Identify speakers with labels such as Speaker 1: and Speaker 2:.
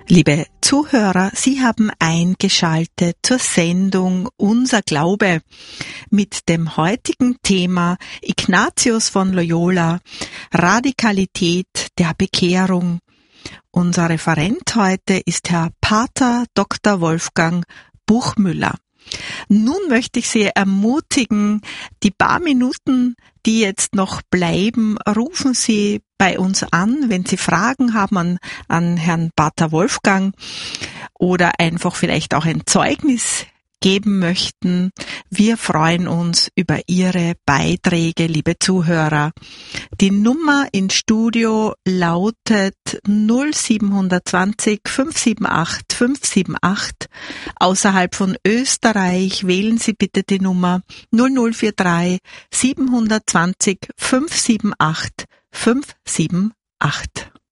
Speaker 1: Liebe Zuhörer, Sie haben eingeschaltet zur Sendung Unser Glaube mit dem heutigen Thema Ignatius von Loyola, Radikalität der Bekehrung. Unser Referent heute ist Herr Pater Dr. Wolfgang Buchmüller. Nun möchte ich Sie ermutigen, die paar Minuten, die jetzt noch bleiben, rufen Sie bei uns an, wenn Sie Fragen haben an Herrn Pater Wolfgang oder einfach vielleicht auch ein Zeugnis geben möchten. Wir freuen uns über Ihre Beiträge, liebe Zuhörer. Die Nummer ins Studio lautet 0720 578 578. Außerhalb von Österreich wählen Sie bitte die Nummer 0043 720 578 578.